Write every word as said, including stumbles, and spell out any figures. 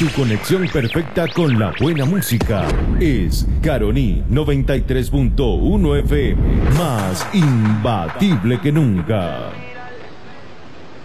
Tu conexión perfecta con la buena música es Caroní noventa y tres punto uno F M, más imbatible que nunca.